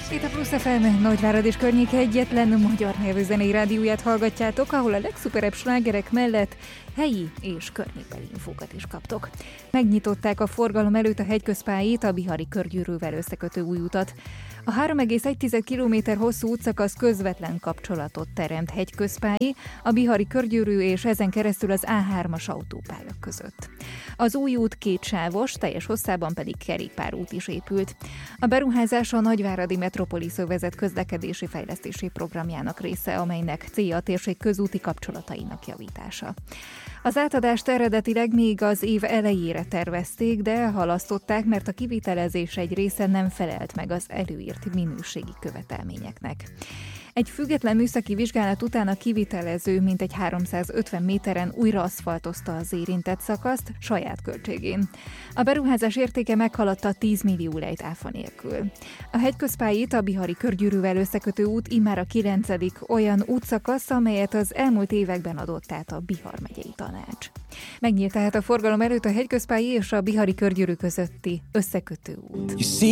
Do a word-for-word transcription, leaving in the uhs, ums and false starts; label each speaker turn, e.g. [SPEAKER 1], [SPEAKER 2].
[SPEAKER 1] Itt a Plusz ef em Nagyvárad és környéke egyetlen magyar nyelvű zenei rádióját hallgatjátok, ahol a legszuperebb slágerek mellett helyi és környékbeli infókat is kaptok. Megnyitották a forgalom előtt a hegyközpályit, a Bihari körgyűrűvel összekötő új utat. A három egész egy kilométer hosszú útszakasz közvetlen kapcsolatot teremt hegyközpályi, a Bihari körgyűrű és ezen keresztül az á hármas autópálya között. Az új út kétsávos, teljes hosszában pedig kerékpárút is épült. A beruházás a Nagyváradi Metropolisz Övezet közlekedési fejlesztési programjának része, amelynek célja a térség közúti kapcsolatainak javítása. Az átadást eredetileg még az év elejére tervezték, de elhalasztották, mert a kivitelezés egy része nem felelt meg az előírt minőségi követelményeknek. Egy független műszaki vizsgálat után a kivitelező mintegy háromszázötven méteren újra aszfaltozta az érintett szakaszt saját költségén. A beruházás értéke meghaladta tíz millió lejt áfa nélkül. A hegyközpályit, a Bihari körgyűrűvel összekötő út immár a kilencedik olyan útszakasz, amelyet az elmúlt években adott át a Bihar megyei tanács. Megnyílt tehát a forgalom előtt a hegyközpályi és a Bihari körgyűrű közötti összekötő út.